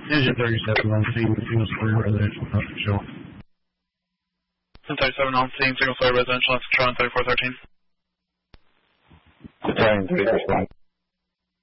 Engine 37 on scene, single story residential show. 37 on scene, single story residential, that's Tron 3413. Battalion 3 respond.